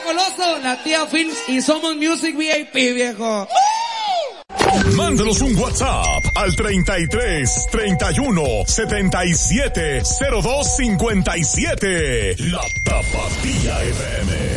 Coloso, la tía Films y Somos Music VIP, viejo. Mándanos un WhatsApp al 33 31 77 02 57. La Tapatía FM.